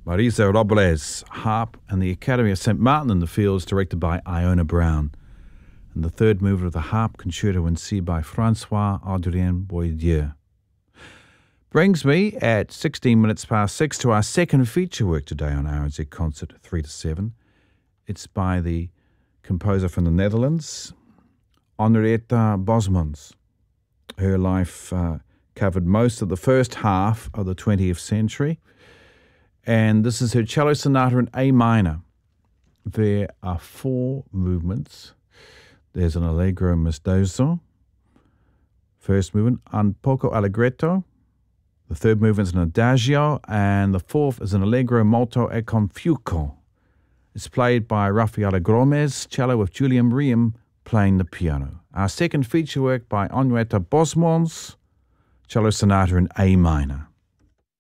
Marisa Robles, harp, and the Academy of St. Martin in the Fields, directed by Iona Brown. And the third movement of the Harp Concerto in C by Francois-Adrien Boidieu. Brings me at 16 minutes past 6 to our second feature work today on RNZ Concert 3 to 7. It's by the composer from the Netherlands, Henrietta Bosmans. Her life covered most of the first half of the 20th century, and this is her cello sonata in A minor. There are 4 movements. There's an Allegro misterioso, first movement, un poco allegretto. The third movement is an adagio, and the fourth is an Allegro molto e con fuoco. It's played by Raffaele Gomez, cello, with Julian Ream playing the piano. Our second feature work by Henrietta Bosmans, cello sonata in A minor.